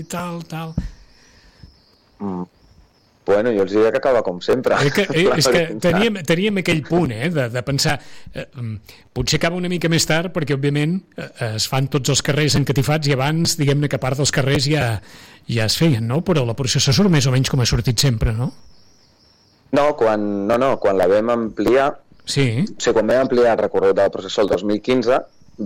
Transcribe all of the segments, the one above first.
tal... Bueno, jo els diria que acaba com sempre. És que teníem aquell punt, de pensar, potser acaba una mica més tard perquè, òbviament, es fan tots els carrers encatifats i abans, diguem-ne, que part dels carrers ja es feien, no? Però la processó surt més o menys com ha sortit sempre, no? No, quan la vam ampliar, quan vam ampliar el recorregut de la processó el 2015,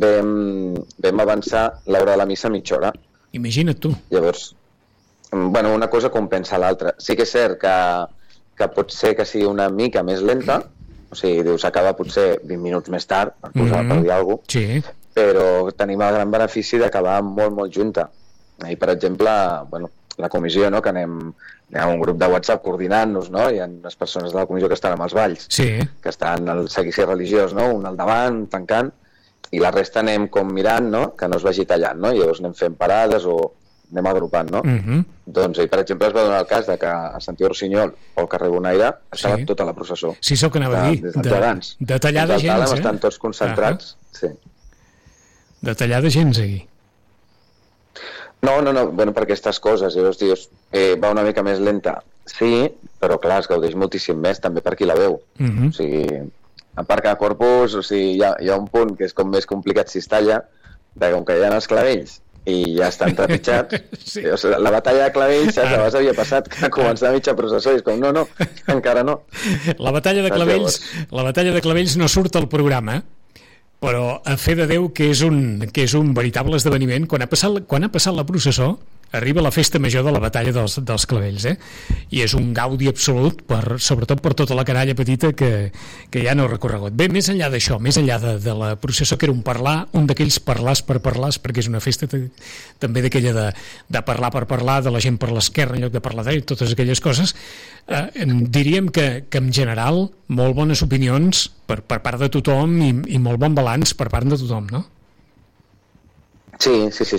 vam avançar l'hora de la missa mitja hora. Imagina't tu. Llavors, una cosa compensa l'altra. Sí que és cert que pot ser que sigui una mica més lenta, o sigui, dius, acaba potser 20 minuts més tard, per dir alguna cosa, però tenim el gran benefici d'acabar molt, molt junta. I, per exemple, la comissió, no?, que anem a un grup de WhatsApp coordinant-nos, no?, hi ha unes persones de la comissió que estan amb els balls, que estan al seguici religiós, no?, un al davant, tancant, i la resta anem com mirant, no?, que no es vagi tallant, no?, i llavors anem fent parades o anem agrupant, no? Doncs, per exemple, es va donar el cas de que a Santiago Rossinyol o al carrer Bonaire estava tota la processó. Sí, és el que anava a dir. De tallada gens, estan tots concentrats. De tallada gens, aquí. No, per aquestes coses. Llavors dius, va una mica més lenta. Sí, però clar, es gaudeix moltíssim més, també per qui la veu. O sigui, a Parc de Corpus, o sigui, hi ha un punt que és com més complicat si es talla, de com que hi ha els clavells i ja estan trepitjats. La batalla de clavells abans havia passat que començava mitja processó i és com, no, encara no. La batalla de clavells no surt al programa, però a fe de Déu que és un veritable esdeveniment. Quan ha passat la processó, arriba la festa major de la batalla dels clavells, i és un gaudi absolut, sobretot per tota la canalla petita que ja no ha recorregut. Bé, més enllà d'això, més enllà de la processó, que era un d'aquells parlars per parlars, perquè és una festa també d'aquella de parlar per parlar, de la gent per l'esquerra en lloc de parlar d'ell, totes aquelles coses, diríem que en general molt bones opinions per part de tothom i molt bon balanç per part de tothom, no? Sí,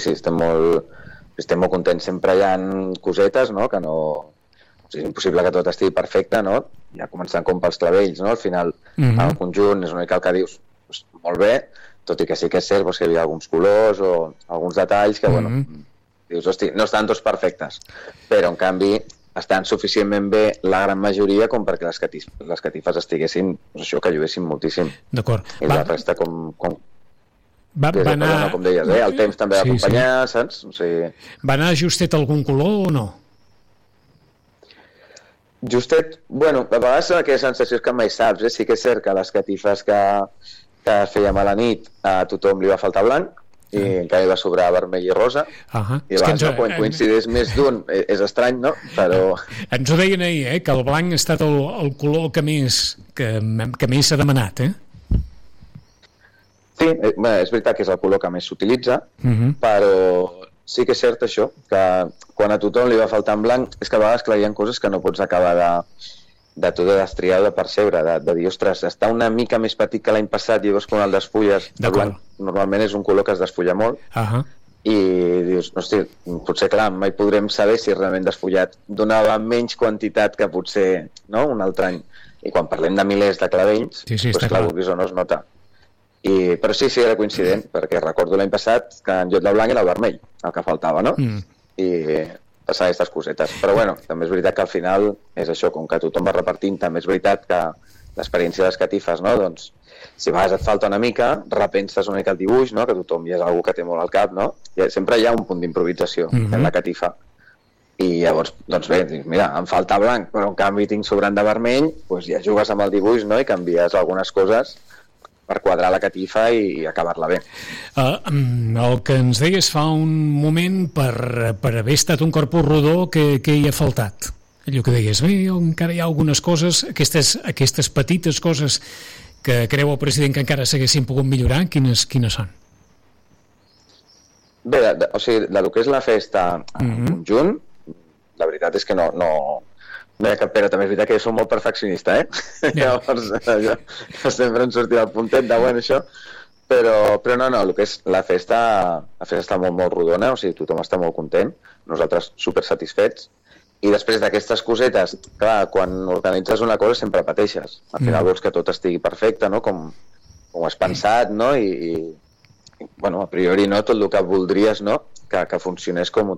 estem molt contents. Sempre hi ha cosetes, no?, que no... O sigui, és impossible que tot estigui perfecte, no? Ja començant com pels clavells, no? Al final, el conjunt és una mica el que dius, molt bé, tot i que sí que és cert que hi havia alguns colors o alguns detalls que, dius, hosti, no estan tots perfectes, però, en canvi, estan suficientment bé la gran majoria com perquè les catifes estiguessin, que lluessin moltíssim. D'acord. I la resta com va anar... com deies, el temps també va acompanyar, saps? O sigui... Va anar justet algun color o no? Justet, a vegades aquella sensació és que mai saps, sí que és cert que les catifes que fèiem a la nit a tothom li va faltar blanc i encara va sobrar vermell i rosa, i a vegades quan coincideix més d'un és estrany, no? Però... Ens ho deien ahir, que el blanc ha estat el color que més s'ha demanat, Sí, és veritat que és el color que més s'utilitza, però sí que és cert això, que quan a tothom li va faltar en blanc, és que a vegades hi ha coses que no pots acabar de tot de destriar o de percebre, de dir, ostres, està una mica més petit que l'any passat, i llavors quan el despulles, el blanc normalment és un color que es despulla molt, i dius, hosti, potser clar, mai podrem saber si realment despullat donava menys quantitat que potser un altre any. I quan parlem de milers de clavells, clar, vulguis o no es nota. Però sí, era coincident, perquè recordo l'any passat que en lloc de blanc era el vermell, el que faltava, no? I passar aquestes cosetes. Però també és veritat que al final és això, com que tothom va repartint, també és veritat que l'experiència de les catifes, no? Doncs, si a vegades et falta una mica, repenses una mica el dibuix, no? Que tothom ja és algú que té molt al cap, no? I sempre hi ha un punt d'improvisació en la catifa. I llavors, doncs bé, mira, em falta blanc, però en canvi tinc sobrant de vermell, doncs ja jugues amb el dibuix, no? I canvies algunes coses per quadrar la catifa i acabar-la bé. El que ens deies fa un moment, per haver estat un corpus rodó, que hi ha faltat? Allò que deies, bé, encara hi ha algunes coses, aquestes petites coses que creu el president que encara s'haguessin pogut millorar, quines són? Bé, o sigui, del que és la festa en conjunt, la veritat és que no hi ha cap pena. També és veritat que jo soc molt perfeccionista, Llavors, sempre em sortia el puntet de, això, però no, el que és la festa està molt, molt rodona, o sigui, tothom està molt content, nosaltres super satisfets, i després d'aquestes cosetes, clar, quan organitzes una cosa sempre pateixes, al final vols que tot estigui perfecte, no?, com has pensat, no?, i a priori no, tot el que voldries, no?, que funcionés com